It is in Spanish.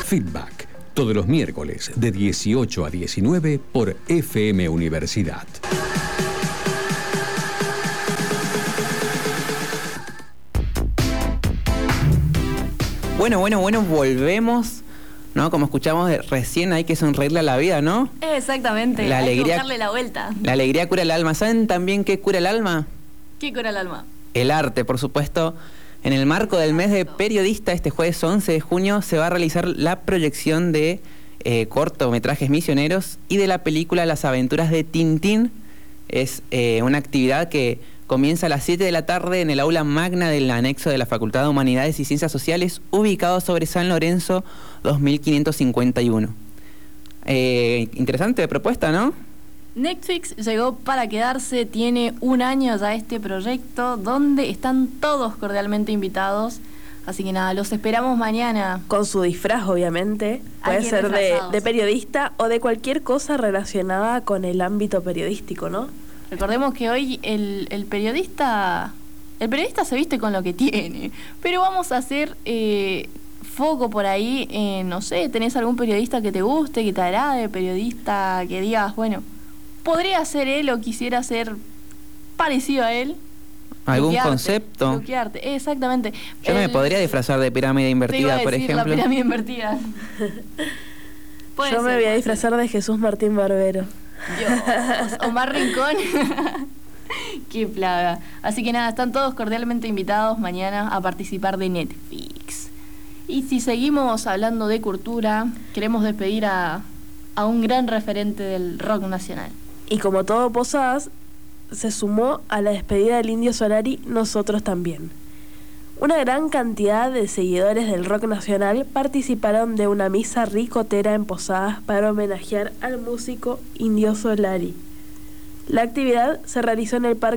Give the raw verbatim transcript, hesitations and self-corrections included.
Feedback, todos los miércoles de dieciocho a diecinueve por F M Universidad. Bueno, bueno, bueno, volvemos, ¿no? Como escuchamos recién, hay que sonreírle a la vida, ¿no? Exactamente, la hay alegría, que darle la vuelta. La alegría cura el alma. ¿Saben también qué cura el alma? ¿Qué cura el alma? El arte, por supuesto. En el marco del mes de periodista, este jueves once de junio, se va a realizar la proyección de eh, cortometrajes misioneros y de la película Las aventuras de Tintín. Es eh, una actividad que comienza a las siete de la tarde en el aula magna del anexo de la Facultad de Humanidades y Ciencias Sociales, ubicado sobre San Lorenzo dos mil quinientos cincuenta y uno. Eh, interesante propuesta, ¿no? Netflix llegó para quedarse, tiene un año ya este proyecto, donde están todos cordialmente invitados. Así que nada, los esperamos mañana. Con su disfraz, obviamente. Puede ser de, de periodista o de cualquier cosa relacionada con el ámbito periodístico, ¿no? Recordemos que hoy el, el periodista el periodista se viste con lo que tiene, pero vamos a hacer eh, foco por ahí en, no sé, ¿tenés algún periodista que te guste, que te agrade, periodista que digas, bueno, podría ser él o quisiera ser parecido a él? ¿Algún Luquearte, concepto? Luquearte, exactamente. Yo el, me podría disfrazar de pirámide invertida, por ejemplo. La pirámide invertida. Yo me voy a disfrazar de Jesús Martín Barbero. Dios, Omar Rincón. Qué plaga. Así que nada, están todos cordialmente invitados mañana a participar de Netflix. Y si seguimos hablando de cultura, queremos despedir a, a un gran referente del rock nacional. Y como todo Posadas, se sumó a la despedida del Indio Solari nosotros también. Una gran cantidad de seguidores del rock nacional participaron de una misa ricotera en Posadas para homenajear al músico Indio Solari. La actividad se realizó en el Parque